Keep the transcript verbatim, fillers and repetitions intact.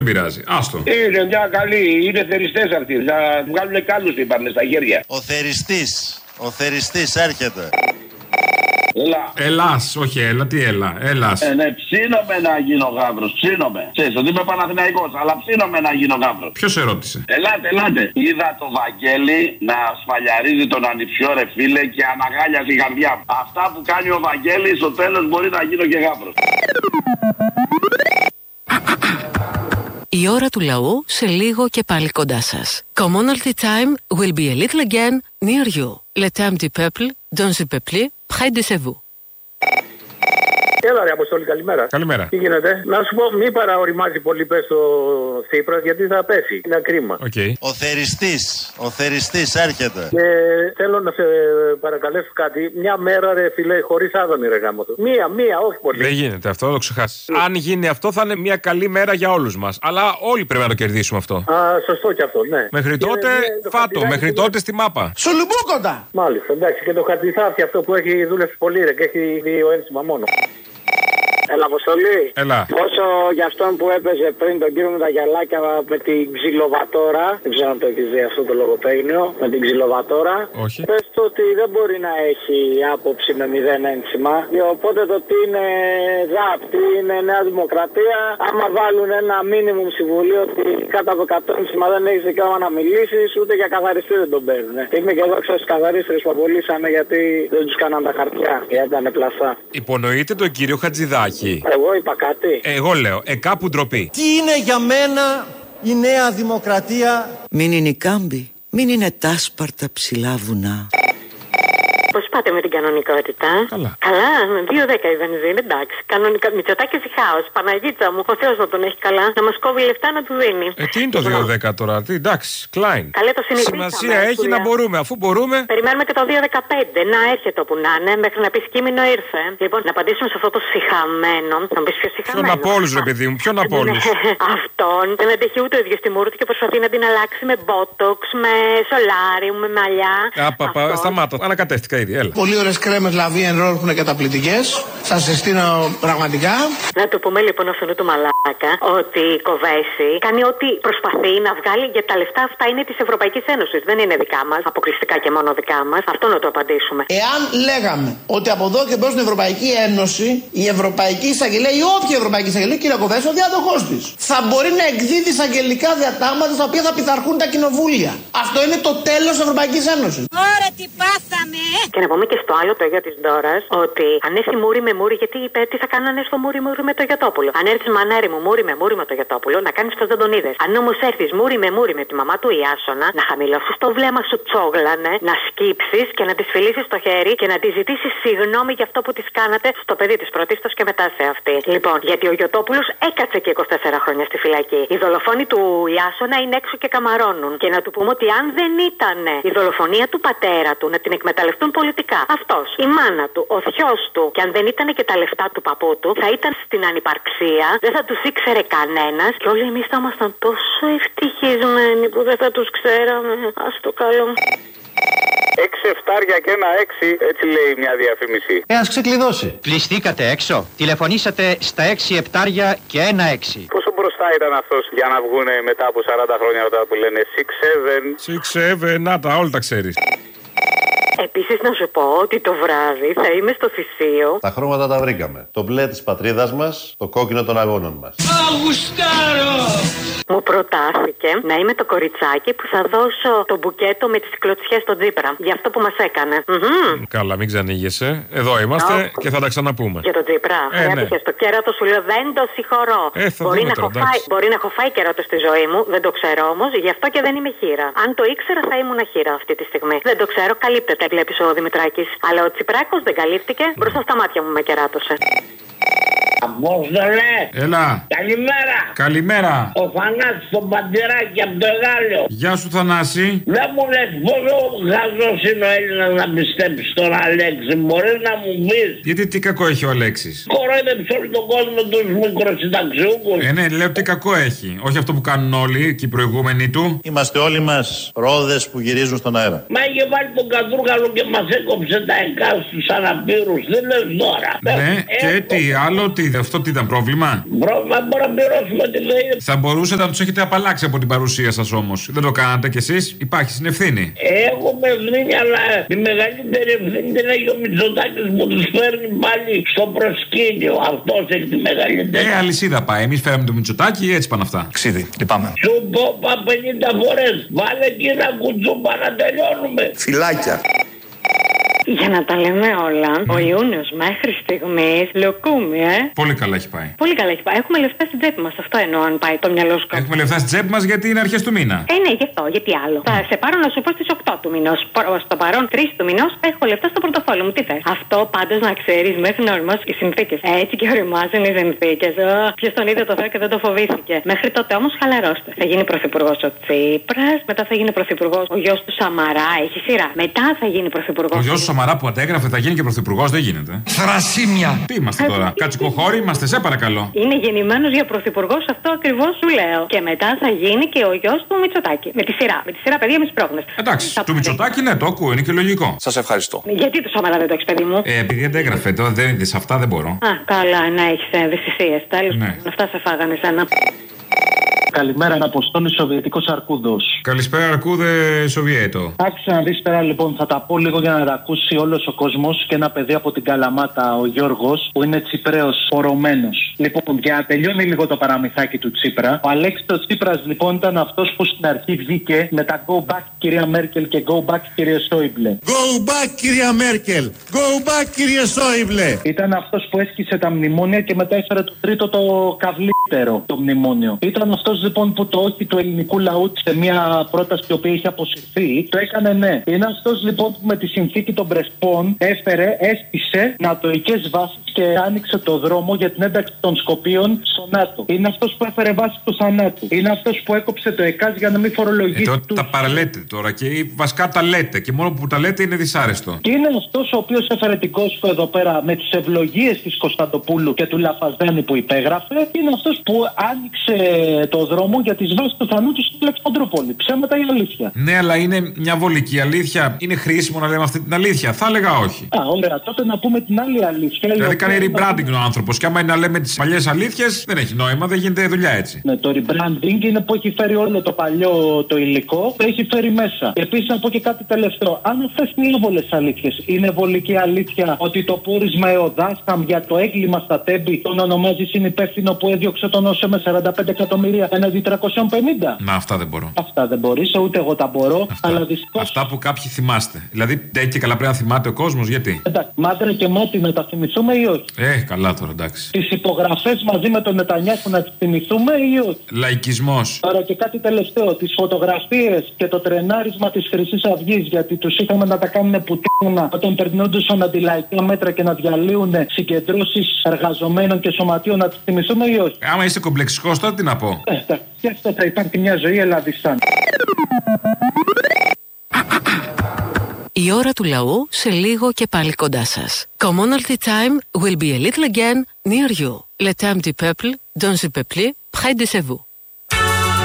Δεν πειράζει. Άστο. Είναι μια καλή, είναι θεριστές αυτοί. Θα βγάλουν κάλους, είπαμε, στα χέρια. Ο θεριστής, ο θεριστής έρχεται. Έλα. Ελλάς, όχι έλα, τι έλα, Ελλάς. Ε, ναι, ψήνομαι να γίνω γάβρος, ψήνομαι. Ξέρεις ότι είμαι Παναθηναϊκός, αλλά ψήνομαι να γίνω γάβρος. Ποιος ερώτησε? Ελάτε, ελάτε. Είδα το Βαγγέλη να σφαλιαρίζει τον ανιψιό, ρε φίλε, και αναγάλιασε η καρδιά μου. Αυτά που κάνει ο Βαγγέλης, στο τέλος μπορεί να γίνω και γάβρος. Η ώρα του λαού σε λίγο και πάλι κοντά σας. Commonalty time will be a little again near you. Le temps du peuple, dans le peuple, près de vous. Έλα ρε Αποστόλη, καλημέρα. Καλημέρα. Τι γίνεται? Να σου πω, μην παραοριμάζει πολύ πες το Τσίπρας, γιατί θα πέσει. Είναι κρίμα. Okay. Ο θεριστής, ο θεριστής έρχεται. Και θέλω να σε παρακαλέσω κάτι. Μια μέρα ρε φίλε, χωρίς άδωνη ρε γάμο του. Μία, μία, όχι πολύ. Δεν γίνεται αυτό, θα το ξεχάσεις. Αν γίνει αυτό θα είναι μια καλή μέρα για όλους μας. Αλλά όλοι πρέπει να το κερδίσουμε αυτό. Α, σωστό κι αυτό, ναι. Μέχρι και, τότε, ναι, φάτο, μέχρι τότε στη μάπα. Σουλουμπούκοντα! Μάλιστα, εντάξει, και το χαρτιθάφι αυτό που έχει δούλευσει πολύ ρε και έχει δύο ένσημα μόνο. Έλα, Αποστολή. Έλα. Όσο για αυτόν που έπαιζε πριν τον κύριο με τα γυαλάκια με την ξυλοβατόρα. Δεν ξέρω αν το έχει δει αυτό το λογοπαίγνιο. Με την ξυλοβατόρα. Όχι. Πες του ότι δεν μπορεί να έχει άποψη με μηδέν ένσημα. Οπότε το τι είναι ΔΑΠ, τι είναι Νέα Δημοκρατία. Άμα βάλουν ένα μίνιμουμ συμβουλίο ότι κάτω από εκατό ένσημα δεν έχει δικαίωμα να μιλήσει, ούτε για καθαριστή δεν τον παίρνουν. Είμαι και εδώ ξέρω στου καθαρίστρε που απολύσανε γιατί δεν του κάναν τα χαρτιά. Γιατί ήταν πλαστά. Υπονοείται τον κύριο Χατζηδάκη. Εγώ είπα κάτι. Εγώ λέω, ε, κάπου ντροπή. Τι είναι για μένα η Νέα Δημοκρατία? Μην είναι η Κάμπη, μην είναι τάσπαρτα ψηλά βουνά. Πώς πάτε με την κανονικότητα? Καλά. Καλά, με δύο δέκα η βενζίνη, εντάξει. Κανονικά. Μητσοτάκης η χάος. Παναγίτσα μου, ο Θεός να τον έχει καλά. Να μας κόβει λεφτά να του δίνει. Ε, τι είναι το δύο δέκα τώρα, τι, εντάξει, Κλάιν. Καλέ το συνηθίσαμε. Σημασία έχει να μπορούμε, αφού μπορούμε. Περιμένουμε και το δύο δεκαπέντε. Να έρχεται όπου να είναι, μέχρι να πει κείμενο ήρθε. Λοιπόν, να απαντήσουμε σε αυτό το σιχαμένο. Να μου πει ποιο σιχαμένο. Ποιον από όλους, ρε παιδί μου, ποιον από όλους. Αυτόν δεν αντέχει ούτε ο ίδιος τη μούρτη και προσπαθεί να την αλλάξει με μπότοξ, με σολάριου, με μαλλιά. Απαπα, σταμάτα, ανακατεύτηκα ήδη, έλα. Πολύ ωραίες κρέμες λαβή εν ρόλ που είναι καταπληκτικές. Σας συστήνω πραγματικά. Να του πούμε λοιπόν αυτού του μαλάκα ότι η Κοβέση κάνει ό,τι προσπαθεί να βγάλει, γιατί τα λεφτά αυτά είναι της Ευρωπαϊκής Ένωσης. Δεν είναι δικά μας, αποκλειστικά και μόνο δικά μας. Αυτό να το απαντήσουμε. Εάν λέγαμε ότι από εδώ και μπρος στην Ευρωπαϊκή Ένωση, η Ευρωπαϊκή Εισαγγελία ή όποια Ευρωπαϊκή Εισαγγελία, κύριε Κοβέση, ο διάδοχός της, θα μπορεί να εκδίδει εισαγγελικά διατάγματα στα οποία θα πειθαρχούν τα κοινοβούλια. Αυτό είναι το τέλος της Ευρωπαϊκής Ένωσης. Ωραία, τι πάθαμε! Και να πούμε και στο άλλο το γιο της Ντόρας ότι αν έρθει μούρι με μούρι, γιατί είπε τι θα κάνω αν έρθω μούρι μούρι με το Γιωτόπουλο. Αν έρθει μανέρι μου μούρι με μούρι με το Γιωτόπουλο, να κάνεις πως δεν τον είδες. Αν όμως έρθεις μούρι με μούρι με τη μαμά του Ιάσονα, να χαμηλώσεις το βλέμμα σου τσόγλανε, να σκύψεις και να της φιλήσεις το χέρι και να της ζητήσεις συγγνώμη για αυτό που της κάνατε στο παιδί της πρωτίστως και μετά σε αυτή. Λοιπόν, γιατί ο Γιωτόπουλος έκατσε και είκοσι τέσσερα χρόνια στη φυλακή. Οι δολοφόνοι του Ιάσονα είναι έξω και καμαρώνουν. Και να του πούμε ότι αν δεν ήταν η δολοφονία του πατέρα του να την εκμεταλλευτούν πολιτικά, αυτός, η μάνα του, ο θειός του, και αν δεν ήταν και τα λεφτά του παππού του, θα ήταν στην ανυπαρξία, δεν θα τους ήξερε κανένας και όλοι εμείς θα ήμασταν τόσο ευτυχισμένοι που δεν θα τους ξέραμε. Ας το καλό. Έξι εφτάρια και ένα έξι, έτσι λέει μια διαφήμιση. Ε, ας ξεκλειδώσει. Πληστήκατε έξω. Τηλεφωνήσατε στα έξι επτάρια και ένα έξι. Πόσο μπροστά ήταν αυτός για να βγουν μετά από σαράντα χρόνια όταν που λένε έξι επτά. έξι επτά, να τα, όλα τα ξέρεις. Επίσης να σου πω ότι το βράδυ θα είμαι στο Θησίο. Τα χρώματα τα βρήκαμε. Το μπλε της πατρίδας μας, το κόκκινο των αγώνων μας. Αγουστάρω! Μου προτάθηκε να είμαι το κοριτσάκι που θα δώσω το μπουκέτο με τις κλωτσιές στον Τσίπρα. Για αυτό που μας έκανε. Mm-hmm. Καλά, μην ξανήγεσαι. Εδώ είμαστε oh. και θα τα ξαναπούμε. Για τον Τσίπρα. Ε, ναι. Στο κέρατο σου λέω δεν το συγχωρώ. Ε, μπορεί, να τώρα, φάει, μπορεί να έχω φάει κέρατο στη ζωή μου, δεν το ξέρω όμως. Γι' αυτό και δεν είμαι χείρα. Αν το ήξερα θα ήμουν χείρα αυτή τη στιγμή. Δεν το ξέρω, καλύπτεται, βλέπεις ο Δημητράκης. Αλλά ο Τσιπράκος δεν καλύφθηκε. Μπροστά στα μάτια μου με κεράτωσε. Απόστολε! Έλα! Καλημέρα! Καλημέρα! Ο Θανάσης τον Παντηράκη από το Εγάλεο. Γεια σου Θανάση! Δεν μου λες πόσο γαζός είναι ο Έλληνας να πιστέψει τον Αλέξη. Μπορείς να μου πεις? Γιατί τι κακό έχει ο Αλέξης? Κορόιδεψε όλο τον κόσμο τους μικροσυνταξιούχους. Ε, ναι, λέω τι κακό έχει. Όχι αυτό που κάνουν όλοι και οι προηγούμενοι του. Είμαστε όλοι μας ρόδες που γυρίζουν στον αέρα. Μα είχε βάλει τον Κατρούγαλο και μας έκοψε τα εκάστους αναπήρους. Δεν λες τώρα. Ναι, ε, και ε, τι άλλο, τι αυτό τι ήταν πρόβλημα? Πρόβλημα μπορεί να πληρώσουμε τη ΔΕΗ. Θα μπορούσατε να τους έχετε απαλλάξει από την παρουσία σας όμως. Δεν το κάνατε κι εσείς. Υπάρχει συνευθύνη. Έχουμε ευθύνη, αλλά η μεγαλύτερη ευθύνη την έχει ο Μητσοτάκης που τους φέρνει πάλι στο προσκήνιο. Αυτός έχει τη μεγαλύτερη. Ε, αλυσίδα πάει. Εμείς φέραμε το Μητσοτάκη, έτσι πάνε αυτά. Ξίδι, λυπάμαι. Σου πω πα πενήντα φορές. Βάλε εκεί ένα κουτσούπα να τελειώνουμε. Φυλάκια. Για να τα λέμε όλα, ο Ιούνιος μέχρι στιγμής λοκούμι, ε. Πολύ καλά έχει πάει. Πολύ καλά έχει πάει. Έχουμε λεφτά στην τσέπη μας. Αυτό εννοώ, αν πάει το μυαλό σου. Έχουμε λεφτά στην τσέπη μας γιατί είναι αρχές του μήνα. Ε, ναι, γι' αυτό, γιατί άλλο. Θα σε πάρω να σου πω στις οκτώ του μηνός. Στο παρόν τρεις του μηνός έχω λεφτά στο πορτοφόλι μου. Τι θες? Αυτό πάντως να ξέρεις μέχρι να οριμάσουν οι συνθήκες. Έτσι και οριμάζουν οι συνθήκες. Ποιος τον είδε το Θεό και δεν το φοβήθηκε. Μέχρι τότε όμως χαλαρώστε. Θα γίνει πρωθυπουργός ο Τσίπρας, μετά θα γίνει πρωθυπουργός ο γιος του Σαμαρά. Έχει σειρά. Μετά θα γίνει πρωθυπουργός. Ο γιος του Σαμαρά που αντέγραφε θα γίνει και πρωθυπουργός, δεν γίνεται. Θρασίμια! Τι είμαστε τώρα, κατσικοχώροι είμαστε, σε παρακαλώ. Είναι γεννημένος για πρωθυπουργός, αυτό ακριβώς σου λέω. Και μετά θα γίνει και ο γιος του Μητσοτάκη. Με τη σειρά, με τη σειρά παιδιά, με τις πρόχνες. Εντάξει, του Μητσοτάκη ναι, το ακούω, είναι και λογικό. Σας ευχαριστώ. Γιατί το Σαμαρά δεν το έχεις, παιδί μου? Ε, επειδή αντέγραφε, τώρα δεν είδες αυτά, δεν μπορώ. Α, καλά, να έχεις ευαισθησίες. Τέλος, ναι. Αυτά σε φάγανε σένα. Καλημέρα, Αποστόλη Σοβιετικός Αρκούδος. Καλησπέρα, Αρκούδε Σοβιέτο. Άκουσα να δεις τώρα, λοιπόν, θα τα πω λίγο για να τα ακούσει όλος ο κόσμος και ένα παιδί από την Καλαμάτα, ο Γιώργος, που είναι Τσιπραίος, πορωμένος. Λοιπόν, για να τελειώνει λίγο το παραμυθάκι του Τσίπρα, ο Αλέξης ο Τσίπρας, λοιπόν, ήταν αυτός που στην αρχή βγήκε με τα go back κυρία Μέρκελ και go back κύριε Σόιμπλε. Go back κυρία Μέρκελ. Go back κύριε Σόιμπλε. Ήταν αυτός που έσκησε τα μνημόνια και μετά έφερε το τρίτο το καβλύτερο το μνημόνιο. Ήταν αυτός λοιπόν που το όχι του ελληνικού λαού σε μια πρόταση η οποία είχε αποσυρθεί, το έκανε ναι. Είναι αυτός λοιπόν που με τη συνθήκη των Πρεσπών έφερε, έστησε νατοικές βάσεις και άνοιξε το δρόμο για την ένταξη των Σκοπίων στο ΝΑΤΟ. Είναι αυτός που έφερε βάση του θανάτου. Είναι αυτός που έκοψε το ΕΚΑΣ για να μην φορολογήσει. Ε, τους... Τα παραλέτε τώρα και βασικά τα λέτε και μόνο που τα λέτε είναι δυσάρεστο. Και είναι αυτός ο οποίος έφερε την Κόσφο εδώ πέρα με τις ευλογίες της Κωνσταντοπούλου και του Λαφαζάνη που υπέγραφε. Είναι αυτός που άνοιξε το δρόμο για τις βάσεις του θανάτου στην Αλεξανδρούπολη. Ψέματα ή αλήθεια? Ναι, αλλά είναι μια βολική αλήθεια. Είναι χρήσιμο να λέμε αυτή την αλήθεια? Θα έλεγα όχι. Α, ωραία, τότε να πούμε την άλλη αλήθεια. Δηλαδή κάνει rebranding ο άνθρωπος. Και άμα είναι να λέμε τις παλιές αλήθειες, δεν έχει νόημα, δεν γίνεται δουλειά έτσι. Ναι, το rebranding είναι που έχει φέρει όλο το παλιό το υλικό, το έχει φέρει μέσα. Επίσης, να πω και κάτι τελευταίο. Αν αυτές είναι άβολες αλήθειες, είναι βολική αλήθεια ότι το πόρισμα Εοδάσταμ για το έγκλημα στα Τέμπη τον ονομάζει συνυπεύθυνο που έδιωξε τον Όσε με σαράντα πέντε εκατομμύρια έναντι τριακόσια πενήντα? Μα αυτά δεν μπορώ. Αυτά δεν μπορείς, ούτε εγώ τα μπορώ. Αυτά, αλλά δυστυχώς... αυτά που κάποιοι θυμάστε. Δηλαδή, τέτοια καλά πρέπει να θυμάται ο κόσμος, γιατί? Εντάξει, μάντρα και μάτι να τα θυμηθούμε ή όχι? Ε, καλά τώρα, εντάξει. Τις υπογραφές μαζί με τον Νετανιάχου να τις θυμηθούμε ή όχι? Λαϊκισμός. Άρα και κάτι τελευταίο. Τις φωτογραφίες και το τρενάρισμα της Χρυσής Αυγής, γιατί τους είχαμε να τα κάνουν πουτίνα όταν περνούντουσαν αντιλαϊκά μέτρα και να διαλύουν συγκεντρώσεις εργαζομένων και σωματείων, να τις θυμηθούμε ή όχι? Άμα είσαι κομπλεξικός, τότε τι να πω. Ε, και αυτό θα υπάρχει μια ζωή ελλαδιστάν. Η ώρα του λαού σε λίγο και πάλι κοντά σας. Commonalty time will be a little again near you. Le temps du peuple, dans le peuple, près de vous.